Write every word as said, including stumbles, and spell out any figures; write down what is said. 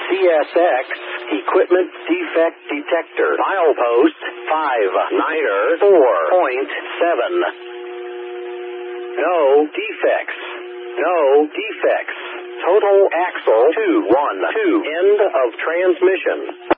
C S X, Equipment Defect Detector. Milepost five niner four point seven. No defects. No defects. Total axle two one two. End of transmission.